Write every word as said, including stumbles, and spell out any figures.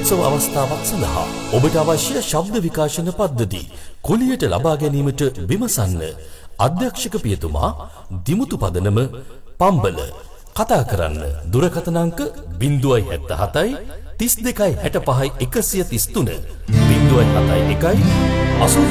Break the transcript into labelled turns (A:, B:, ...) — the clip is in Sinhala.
A: උත්සව අවස්ථාවක් සඳහා ඔබට අවශ්‍ය ශබ්ද විකාශන පද්ධති කුලියට ලබා ගැනීමට විමසන්න. අධ්‍යක්ෂක පියතුමා දිමුතු පදනම පම්බල. කතා කරන්න දුරකථන අංක ज़ीरो सात सात तीस दो सौ पैंसठ एकसिය තිස් තුන ज़ीरो सात एक